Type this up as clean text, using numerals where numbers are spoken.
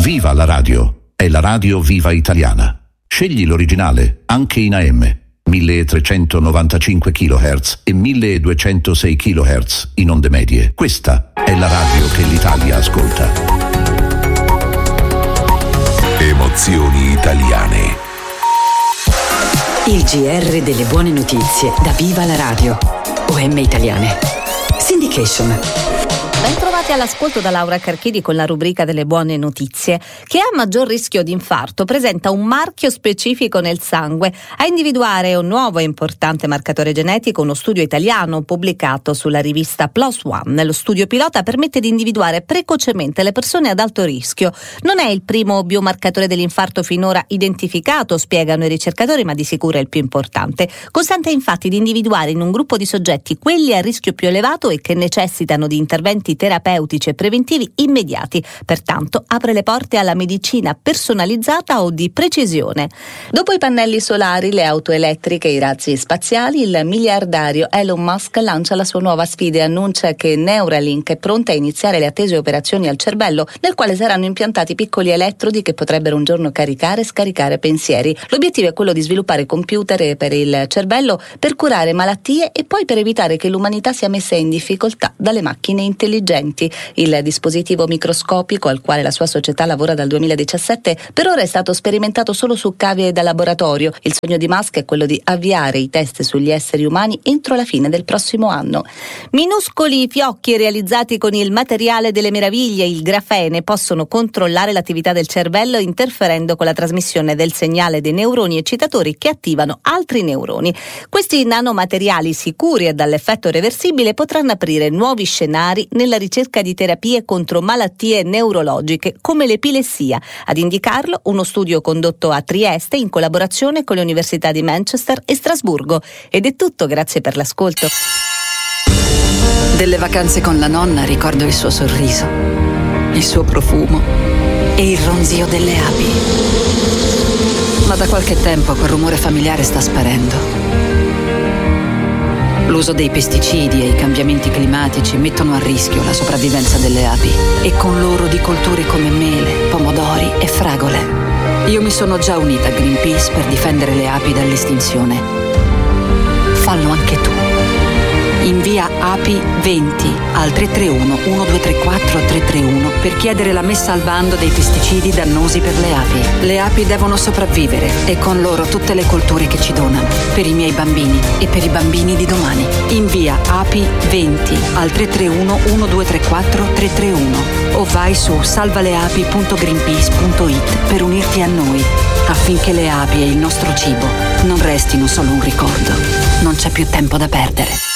Viva la radio! È la radio viva italiana. Scegli l'originale, anche in AM, 1395 kHz e 1206 kHz in onde medie. Questa è la radio che l'Italia ascolta. Emozioni italiane. Il GR delle buone notizie da Viva la radio. OM Italiane. Syndication. Bentrovati all'ascolto da Laura Carchidi con la rubrica delle buone notizie. Chi ha maggior rischio di infarto presenta un marchio specifico nel sangue. A individuare un nuovo e importante marcatore genetico uno studio italiano pubblicato sulla rivista PLOS ONE. Lo studio pilota permette di individuare precocemente le persone ad alto rischio. Non è il primo biomarcatore dell'infarto finora identificato, spiegano i ricercatori, ma di sicuro è il più importante. Consente infatti di individuare in un gruppo di soggetti quelli a rischio più elevato e che necessitano di interventi terapeutici e preventivi immediati. Pertanto apre le porte alla medicina personalizzata o di precisione. Dopo i pannelli solari, le auto elettriche e i razzi spaziali, il miliardario Elon Musk lancia la sua nuova sfida e annuncia che Neuralink è pronta a iniziare le attese operazioni al cervello, nel quale saranno impiantati piccoli elettrodi che potrebbero un giorno caricare e scaricare pensieri. L'obiettivo è quello di sviluppare computer per il cervello per curare malattie e poi per evitare che l'umanità sia messa in difficoltà dalle macchine intelligenti. Il dispositivo microscopico, al quale la sua società lavora dal 2017, per ora è stato sperimentato solo su cavie da laboratorio. Il sogno di Musk è quello di avviare i test sugli esseri umani entro la fine del prossimo anno. Minuscoli fiocchi realizzati con il materiale delle meraviglie, il grafene, possono controllare l'attività del cervello interferendo con la trasmissione del segnale dei neuroni eccitatori che attivano altri neuroni. Questi nanomateriali sicuri e dall'effetto reversibile potranno aprire nuovi scenari nella ricerca di terapie contro malattie neurologiche come l'epilessia. Ad indicarlo uno studio condotto a Trieste in collaborazione con le università di Manchester e Strasburgo. Ed è tutto, grazie per l'ascolto. Delle vacanze con la nonna ricordo il suo sorriso, il suo profumo e il ronzio delle api. Ma da qualche tempo quel rumore familiare sta sparendo. L'uso dei pesticidi e i cambiamenti climatici mettono a rischio la sopravvivenza delle api e con loro di colture come mele, pomodori e fragole. Io mi sono già unita a Greenpeace per difendere le api dall'estinzione. Fallo anche tu. Invia API 20 al 331 1234 331 per chiedere la messa al bando dei pesticidi dannosi per le api. Le api devono sopravvivere e con loro tutte le colture che ci donano, per i miei bambini e per i bambini di domani. Invia API 20 al 331 1234 331 o vai su salvaleapi.greenpeace.it per unirti a noi, affinché le api e il nostro cibo non restino solo un ricordo. Non c'è più tempo da perdere.